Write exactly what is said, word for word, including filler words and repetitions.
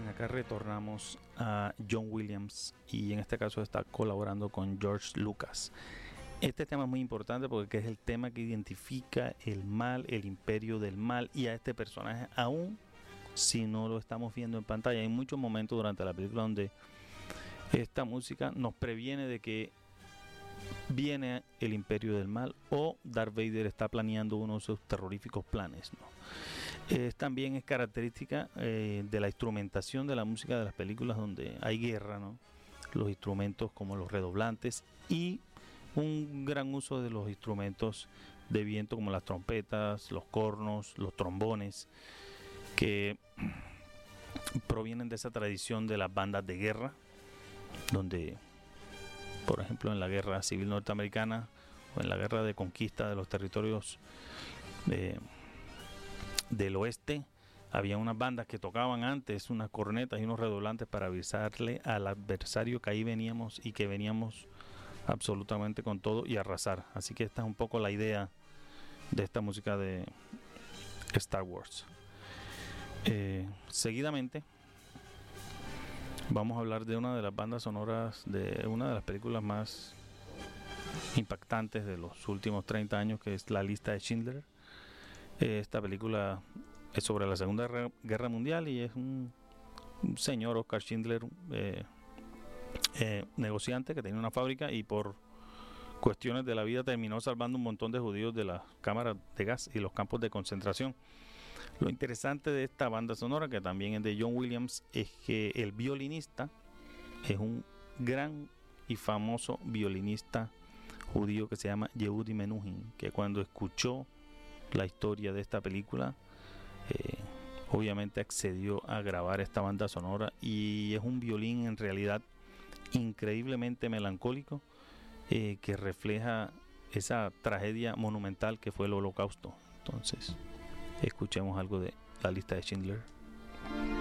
acá retornamos a John Williams y en este caso está colaborando con George Lucas. Este tema es muy importante porque es el tema que identifica el mal, el imperio del mal y a este personaje, aún si no lo estamos viendo en pantalla. Hay muchos momentos durante la película donde esta música nos previene de que viene el imperio del mal o Darth Vader está planeando uno de sus terroríficos planes, ¿no? Eh, también es característica eh, de la instrumentación de la música de las películas donde hay guerra, ¿no? Los instrumentos como los redoblantes y un gran uso de los instrumentos de viento como las trompetas, los cornos, los trombones, que provienen de esa tradición de las bandas de guerra, donde, por ejemplo, en la guerra civil norteamericana o en la guerra de conquista de los territorios eh, del oeste, había unas bandas que tocaban antes unas cornetas y unos redoblantes para avisarle al adversario que ahí veníamos y que veníamos absolutamente con todo y arrasar. Así que esta es un poco la idea de esta música de Star Wars. Eh, seguidamente vamos a hablar de una de las bandas sonoras de una de las películas más impactantes de los últimos treinta años, que es La Lista de Schindler. Eh, esta película es sobre la Segunda Guerra Mundial y es un, un señor, Oscar Schindler, eh, eh, negociante que tenía una fábrica y por cuestiones de la vida terminó salvando un montón de judíos de las cámaras de gas y los campos de concentración. Lo interesante de esta banda sonora, que también es de John Williams, es que el violinista es un gran y famoso violinista judío que se llama Yehudi Menuhin, que cuando escuchó la historia de esta película eh, obviamente accedió a grabar esta banda sonora, y es un violín en realidad increíblemente melancólico eh, que refleja esa tragedia monumental que fue el Holocausto. Entonces escuchemos algo de La Lista de Schindler.